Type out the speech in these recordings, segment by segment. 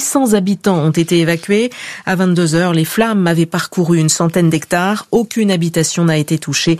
600 habitants ont été évacués. À 22h, les flammes avaient parcouru une centaine d'hectares. Aucune habitation n'a été touchée.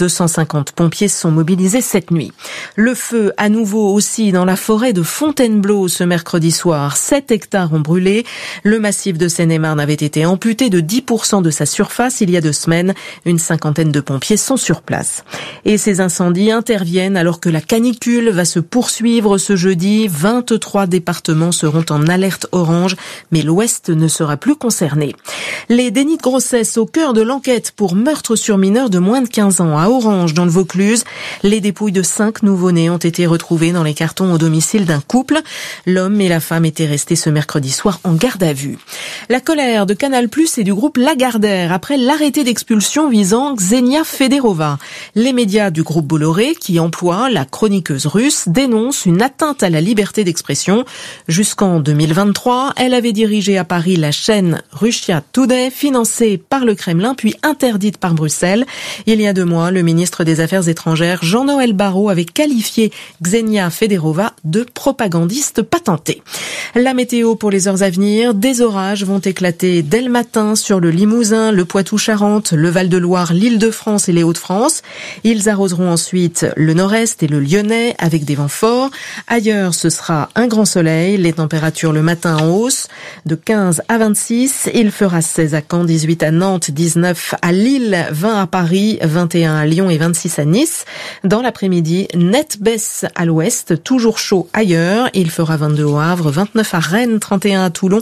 250 pompiers sont mobilisés cette nuit. Le feu, à nouveau aussi dans la forêt de Fontainebleau ce mercredi soir. 7 hectares ont brûlé. Le massif de Seine-et-Marne avait été amputé de 10% de sa surface il y a 2 semaines. Une cinquantaine de pompiers sont sur place. Et ces incendies interviennent alors que la canicule va se poursuivre ce jeudi. 23 départements seront en alerte orange, mais l'Ouest ne sera plus concerné. Les dénis de grossesse au cœur de l'enquête pour meurtre sur mineur de moins de 15 ans à Orange, dans le Vaucluse. Les dépouilles de 5 nouveau-nés ont été retrouvées dans les cartons au domicile d'un couple. L'homme et la femme étaient restés ce mercredi soir en garde à vue. La colère de Canal+ et du groupe Lagardère après l'arrêté d'expulsion visant Ksenia Federova. Les médias du groupe Bolloré, qui emploient la chroniqueuse russe, dénoncent une atteinte à la liberté d'expression. Jusqu'en 2023, elle avait dirigé à Paris la chaîne Russia Today, financée par le Kremlin puis interdite par Bruxelles. Il y a 2 mois, le ministre des Affaires étrangères, Jean-Noël Barrot, avait qualifié Ksenia Federova de propagandiste patenté. La météo pour les heures à venir, des orages vont éclater dès le matin sur le Limousin, le Poitou-Charentes, le Val-de-Loire, l'Île-de-France et les Hauts-de-France. Ils arroseront ensuite le nord-est et le Lyonnais avec des vents forts. Ailleurs, ce sera un grand soleil. Les températures le matin en hausse de 15 à 26. Il fera 16 à Caen, 18 à Nantes, 19 à Lille, 20 à Paris, 21 à Lyon et 26 à Nice. Dans l'après-midi, nette baisse à l'ouest, toujours chaud ailleurs. Il fera 22 au Havre, 29 à Rennes, 31 à Toulon,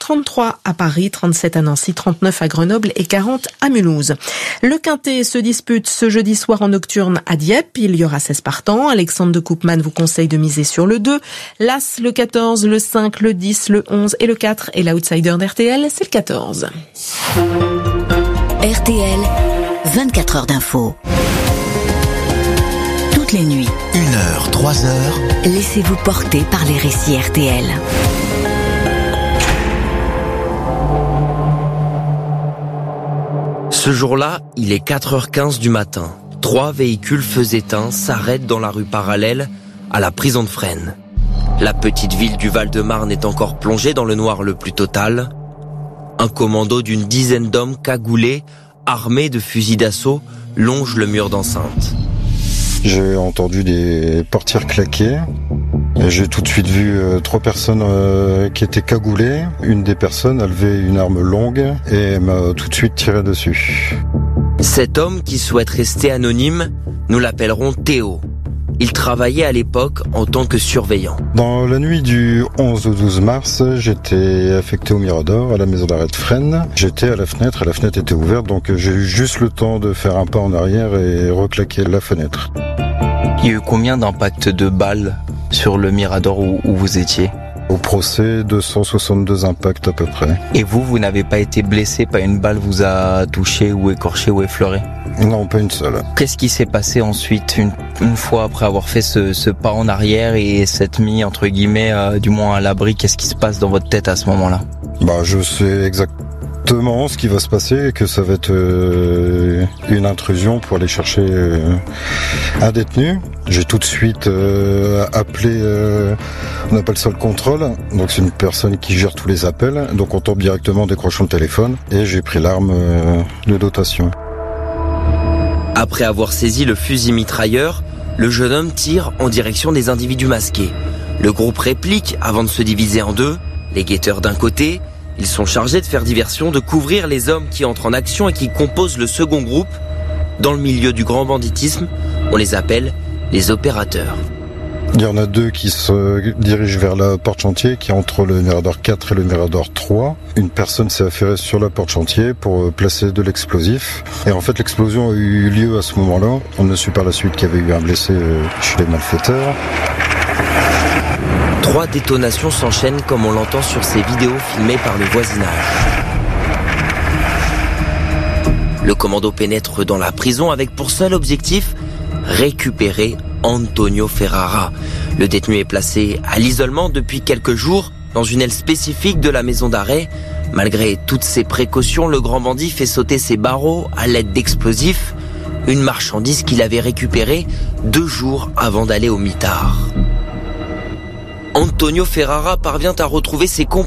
33 à Paris, 37 à Nancy, 39 à Grenoble et 40 à Mulhouse. Le Quintet se dispute ce jeudi soir en nocturne à Dieppe. Il y aura 16 partants. Alexandre de Koopman vous conseille de miser sur le 2. L'As, le 14, le 5, le 10, le 11 et le 4. Et l'outsider d'RTL, c'est le 14. RTL, 24 heures d'info. Toutes les nuits. 1h, 3h. Laissez-vous porter par les récits RTL. Ce jour-là, il est 4h15 du matin. 3 véhicules feux éteints s'arrêtent dans la rue parallèle à la prison de Fresnes. La petite ville du Val-de-Marne est encore plongée dans le noir le plus total. Un commando d'une dizaine d'hommes cagoulés, armés de fusils d'assaut, longe le mur d'enceinte. J'ai entendu des portières claquer. Et j'ai tout de suite vu 3 personnes qui étaient cagoulées. Une des personnes a levé une arme longue et m'a tout de suite tiré dessus. Cet homme qui souhaite rester anonyme, nous l'appellerons Théo. Il travaillait à l'époque en tant que surveillant. Dans la nuit du 11 au 12 mars, j'étais affecté au Mirador, à la maison d'arrêt de Fresnes. J'étais à la fenêtre et la fenêtre était ouverte, donc j'ai eu juste le temps de faire un pas en arrière et reclaquer la fenêtre. Il y a eu combien d'impacts de balles sur le Mirador où vous étiez ? Au procès, 262 impacts à peu près. Et vous n'avez pas été blessé, pas une balle vous a touché ou écorché ou effleuré ? Non, pas une seule. Qu'est-ce qui s'est passé ensuite, une fois après avoir fait ce pas en arrière et s'être mis, entre guillemets, du moins à l'abri ? Qu'est-ce qui se passe dans votre tête à ce moment-là ? Je sais exactement ce qui va se passer et que ça va être une intrusion pour aller chercher un détenu. J'ai tout de suite appelé, on appelle ça le contrôle, donc c'est une personne qui gère tous les appels, donc on tombe directement en décrochant le téléphone et j'ai pris l'arme de dotation. Après avoir saisi le fusil mitrailleur, le jeune homme tire en direction des individus masqués. Le groupe réplique avant de se diviser en 2. Les guetteurs d'un côté, ils sont chargés de faire diversion, de couvrir les hommes qui entrent en action et qui composent le second groupe. Dans le milieu du grand banditisme, on les appelle les opérateurs. Il y en a 2 qui se dirigent vers la porte chantier qui est entre le Mirador 4 et le Mirador 3. Une personne s'est affairée sur la porte chantier pour placer de l'explosif. Et en fait, l'explosion a eu lieu à ce moment-là. On a su par la suite qu'il y avait eu un blessé chez les malfaiteurs. 3 détonations s'enchaînent comme on l'entend sur ces vidéos filmées par le voisinage. Le commando pénètre dans la prison avec pour seul objectif récupérer Antonio Ferrara. Le détenu est placé à l'isolement depuis quelques jours dans une aile spécifique de la maison d'arrêt. Malgré toutes ces précautions, le grand bandit fait sauter ses barreaux à l'aide d'explosifs, une marchandise qu'il avait récupérée 2 jours avant d'aller au mitard. Antonio Ferrara parvient à retrouver ses complices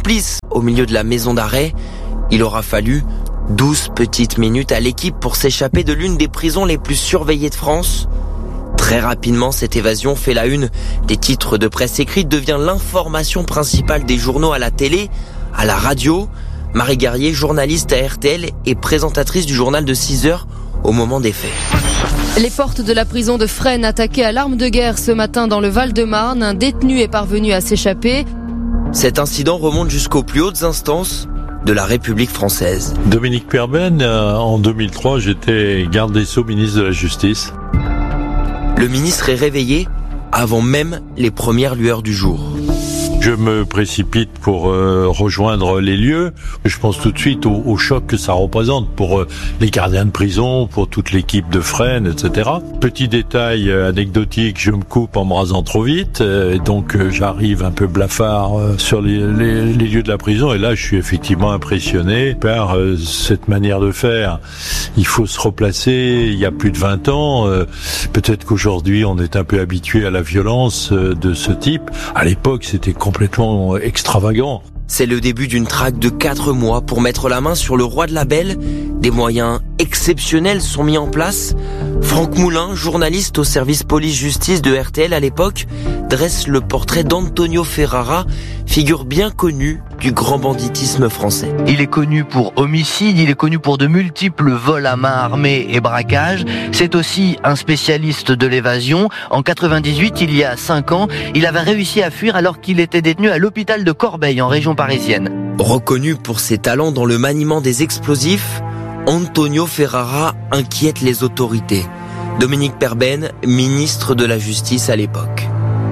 au milieu de la maison d'arrêt. Il aura fallu 12 petites minutes à l'équipe pour s'échapper de l'une des prisons les plus surveillées de France. Très rapidement, cette évasion fait la une des titres de presse écrite, devient l'information principale des journaux à la télé, à la radio. Marie Guerrier, journaliste à RTL et présentatrice du journal de 6 heures au moment des faits. Les portes de la prison de Fresnes attaquées à l'arme de guerre ce matin dans le Val-de-Marne. Un détenu est parvenu à s'échapper. Cet incident remonte jusqu'aux plus hautes instances de la République française. Dominique Perben, en 2003, j'étais garde des Sceaux, ministre de la Justice. Le ministre est réveillé avant même les premières lueurs du jour. Je me précipite pour rejoindre les lieux. Je pense tout de suite au choc que ça représente pour les gardiens de prison, pour toute l'équipe de Fresnes, etc. Petit détail anecdotique, je me coupe en me rasant trop vite, donc j'arrive un peu blafard sur les lieux de la prison, et là je suis effectivement impressionné par cette manière de faire. Il faut se replacer, il y a plus de 20 ans, peut-être qu'aujourd'hui on est un peu habitué à la violence de ce type. À l'époque c'était complètement extravagant. C'est le début d'une traque de 4 mois pour mettre la main sur le roi de la belle. Des moyens exceptionnels sont mis en place. Franck Moulin, journaliste au service police-justice de RTL à l'époque, dresse le portrait d'Antonio Ferrara, figure bien connue du grand banditisme français. Il est connu pour homicide, il est connu pour de multiples vols à main armée et braquages. C'est aussi un spécialiste de l'évasion. En 98, il y a 5 ans, il avait réussi à fuir alors qu'il était détenu à l'hôpital de Corbeil en région parisienne. Reconnu pour ses talents dans le maniement des explosifs, Antonio Ferrara inquiète les autorités. Dominique Perben, ministre de la Justice à l'époque.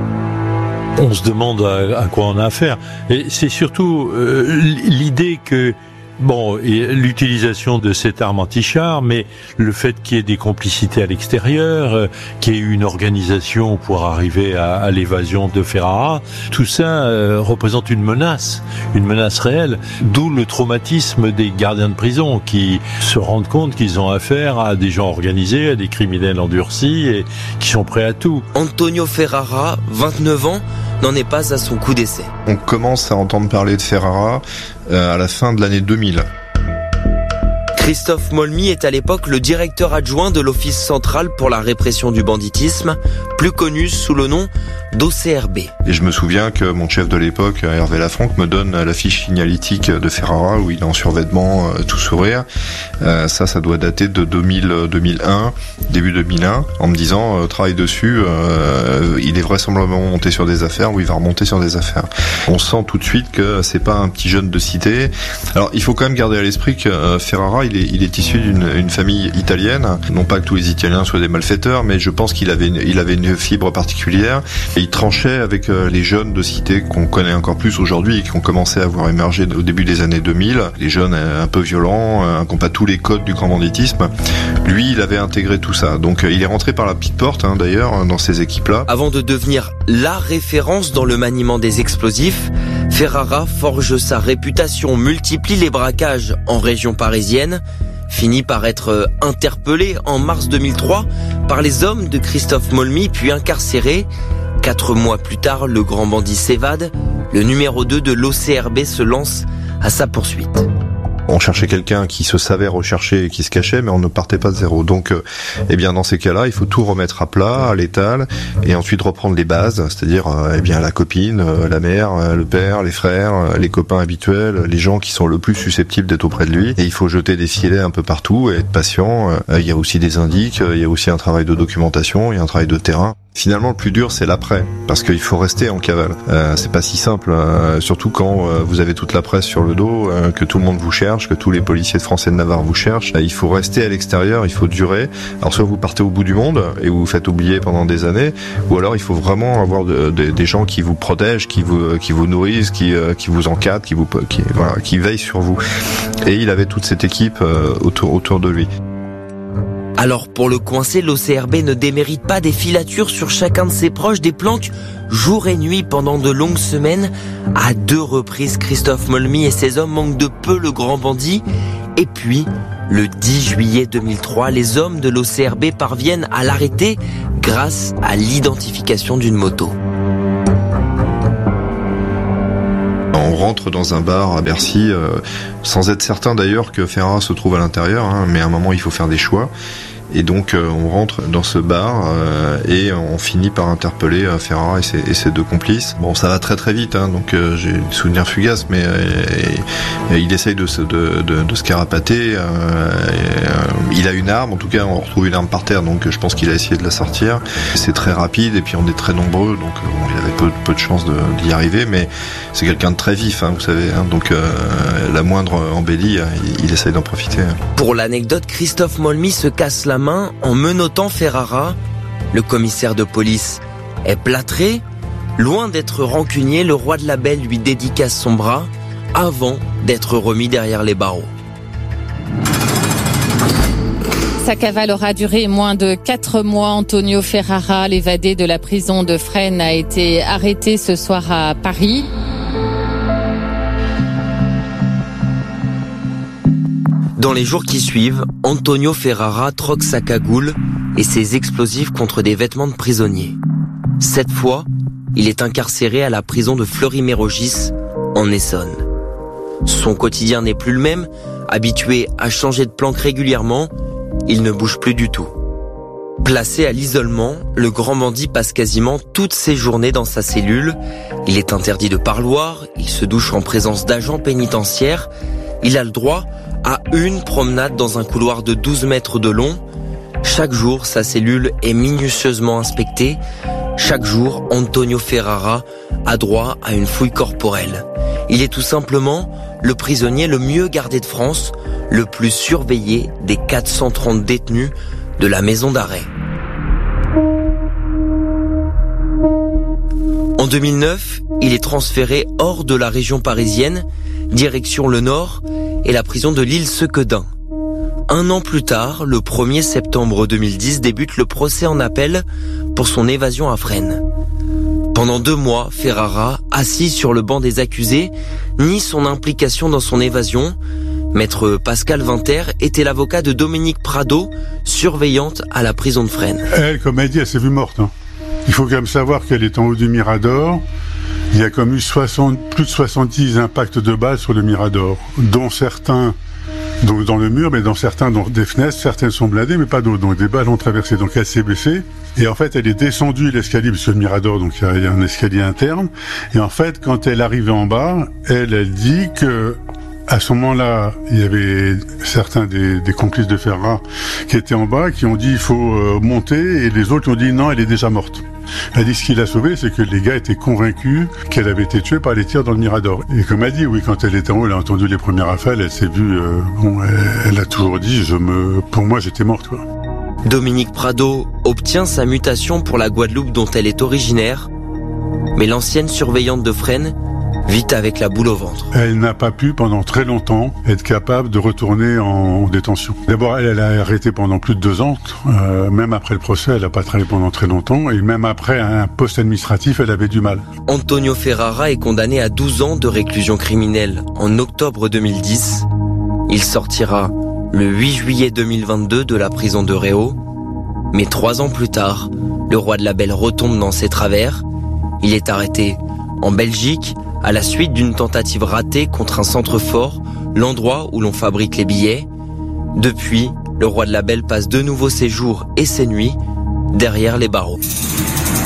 On se demande à quoi on a affaire. Et c'est surtout l'idée que, et l'utilisation de cette arme anti-char, mais le fait qu'il y ait des complicités à l'extérieur, qu'il y ait une organisation pour arriver à l'évasion de Ferrara, tout ça représente une menace réelle. D'où le traumatisme des gardiens de prison qui se rendent compte qu'ils ont affaire à des gens organisés, à des criminels endurcis et qui sont prêts à tout. Antonio Ferrara, 29 ans, n'en est pas à son coup d'essai. On commence à entendre parler de Ferrara à la fin de l'année 2000. Christophe Molmy est à l'époque le directeur adjoint de l'Office central pour la répression du banditisme, plus connu sous le nom d'OCRB. Et je me souviens que mon chef de l'époque, Hervé Lafranc, me donne la fiche signalétique de Ferrara où il est en survêtement, tout sourire. Ça doit dater de 2001, début 2001, en me disant travaille dessus, il est vraisemblablement monté sur des affaires ou il va remonter sur des affaires. On sent tout de suite que c'est pas un petit jeune de cité. Alors il faut quand même garder à l'esprit que Ferrara, il est issu d'une famille italienne. Non pas que tous les Italiens soient des malfaiteurs, mais je pense qu'il avait une fibre particulière. Et il tranchait avec les jeunes de cité qu'on connaît encore plus aujourd'hui et qui ont commencé à voir émerger au début des années 2000. Les jeunes un peu violents, qui n'ont pas tous les codes du grand banditisme. Lui, il avait intégré tout ça. Donc il est rentré par la petite porte, d'ailleurs, dans ces équipes-là. Avant de devenir la référence dans le maniement des explosifs, Ferrara forge sa réputation, multiplie les braquages en région parisienne, finit par être interpellé en mars 2003 par les hommes de Christophe Molmy, puis incarcéré. 4 mois plus tard, le grand bandit s'évade. Le numéro 2 de l'OCRB se lance à sa poursuite. On cherchait quelqu'un qui se savait rechercher et qui se cachait, mais on ne partait pas de zéro. Donc, dans ces cas-là, il faut tout remettre à plat, à l'étal, et ensuite reprendre les bases, c'est-à-dire, la copine, la mère, le père, les frères, les copains habituels, les gens qui sont le plus susceptibles d'être auprès de lui. Et il faut jeter des filets un peu partout et être patient. Il y a aussi des indices, il y a aussi un travail de documentation, il y a un travail de terrain. Finalement, le plus dur, c'est l'après, parce qu'il faut rester en cavale. C'est pas si simple, surtout quand vous avez toute la presse sur le dos, que tout le monde vous cherche, que tous les policiers de France et de Navarre vous cherchent. Il faut rester à l'extérieur, il faut durer. Alors soit vous partez au bout du monde et vous vous faites oublier pendant des années, ou alors il faut vraiment avoir des gens qui vous protègent, qui vous nourrissent, qui vous encadrent, qui veillent sur vous. Et il avait toute cette équipe autour de lui. Alors pour le coincer, l'OCRB ne démérite pas des filatures sur chacun de ses proches, des planques jour et nuit pendant de longues semaines. À 2 reprises, Christophe Molmy et ses hommes manquent de peu le grand bandit. Et puis, le 10 juillet 2003, les hommes de l'OCRB parviennent à l'arrêter grâce à l'identification d'une moto. On rentre dans un bar à Bercy, sans être certain d'ailleurs que Ferrara se trouve à l'intérieur, mais à un moment il faut faire des choix. Et donc on rentre dans ce bar et on finit par interpeller Ferrara et ses deux complices. Bon, ça va très très vite, donc j'ai des souvenirs fugaces, mais il essaye de se carapater. Il a une arme, en tout cas on retrouve une arme par terre, donc je pense qu'il a essayé de la sortir. C'est très rapide et puis on est très nombreux, donc il avait peu de chance d'y arriver, mais c'est quelqu'un de très vif, vous savez, donc la moindre embellie, il essaye d'en profiter. Pour l'anecdote, Christophe Molmy se casse la main en menottant Ferrara. Le commissaire de police est plâtré. Loin d'être rancunier, le roi de la Belle lui dédicace son bras avant d'être remis derrière les barreaux. Sa cavale aura duré moins de 4 mois. Antonio Ferrara, l'évadé de la prison de Fresnes, a été arrêté ce soir à Paris. Dans les jours qui suivent, Antonio Ferrara troque sa cagoule et ses explosifs contre des vêtements de prisonnier. Cette fois, il est incarcéré à la prison de Fleury-Mérogis, en Essonne. Son quotidien n'est plus le même. Habitué à changer de planque régulièrement, il ne bouge plus du tout. Placé à l'isolement, le grand bandit passe quasiment toutes ses journées dans sa cellule. Il est interdit de parloir, il se douche en présence d'agents pénitentiaires. Il a le droit à une promenade dans un couloir de 12 mètres de long. Chaque jour, sa cellule est minutieusement inspectée. Chaque jour, Antonio Ferrara a droit à une fouille corporelle. Il est tout simplement le prisonnier le mieux gardé de France, le plus surveillé des 430 détenus de la maison d'arrêt. En 2009, il est transféré hors de la région parisienne, direction le Nord et la prison de l'Île-Sequedin. Un an plus tard, le 1er septembre 2010, débute le procès en appel pour son évasion à Fresnes. Pendant 2 mois, Ferrara, assis sur le banc des accusés, nie son implication dans son évasion. Maître Pascal Vinter était l'avocat de Dominique Prado, surveillante à la prison de Fresnes. Elle, comme elle dit, elle s'est vue morte. Il faut quand même savoir qu'elle est en haut du Mirador. Il y a comme eu plus de 70 impacts de balles sur le Mirador, dont certains donc dans le mur, mais dans certains, dans des fenêtres, certaines sont blindées, mais pas d'autres. Donc des balles ont traversé. Donc elle s'est baissée. Et en fait, elle est descendue l'escalier, parce que le Mirador, donc il y a un escalier interne. Et en fait, quand elle arrivait en bas, elle dit que à ce moment-là, il y avait certains des complices de Ferrara qui étaient en bas, qui ont dit il faut monter, et les autres qui ont dit non, elle est déjà morte. Elle dit ce qui l'a sauvée, c'est que les gars étaient convaincus qu'elle avait été tuée par les tirs dans le Mirador. Et comme elle dit, oui, quand elle était en haut, elle a entendu les premiers rafales, elle s'est vue, elle a toujours dit, pour moi, j'étais morte, quoi. Dominique Prado obtient sa mutation pour la Guadeloupe dont elle est originaire, mais l'ancienne surveillante de Fresnes vit avec la boule au ventre. Elle n'a pas pu pendant très longtemps être capable de retourner en détention. D'abord, elle a arrêté pendant plus de 2 ans. Même après le procès, elle n'a pas travaillé pendant très longtemps. Et même après un poste administratif, elle avait du mal. Antonio Ferrara est condamné à 12 ans de réclusion criminelle en octobre 2010. Il sortira le 8 juillet 2022 de la prison de Réau. Mais 3 ans plus tard, le roi de la Belle retombe dans ses travers. Il est arrêté en Belgique, à la suite d'une tentative ratée contre un centre fort, l'endroit où l'on fabrique les billets. Depuis, le roi de la Belle passe de nouveau ses jours et ses nuits derrière les barreaux.